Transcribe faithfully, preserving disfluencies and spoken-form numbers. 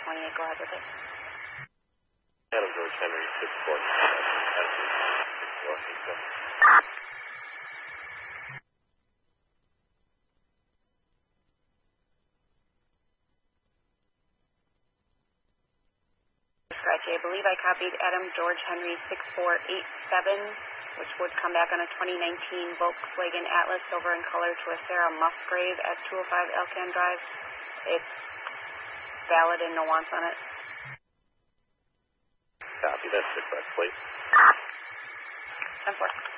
twenty-eight. Go ahead with it. Adam George Henry, six four. I believe I copied Adam George Henry six four eight seven, which would come back on a twenty nineteen Volkswagen Atlas silver in color to a Sarah Musgrave at two oh five Elkan Drive. It's valid and no wants on it. Copy, that's the correct plate. ten four.